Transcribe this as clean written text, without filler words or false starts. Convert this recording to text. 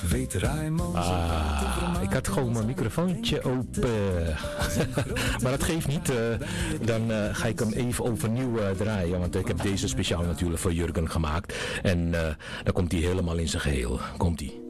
Ik had gewoon mijn microfoontje open. Maar dat geeft niet. Dan ga ik hem even overnieuw draaien. Want ik heb deze speciaal natuurlijk voor Jurgen gemaakt. En dan komt hij helemaal in zijn geheel. Komt hij.